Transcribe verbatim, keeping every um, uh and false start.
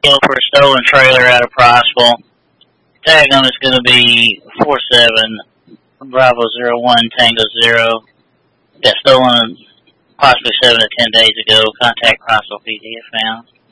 Kill for a stolen trailer out of Prosville. Tag on is going to be four seven Bravo zero one Tango zero. Got stolen possibly seven to ten days ago. Contact Prosville P D if found.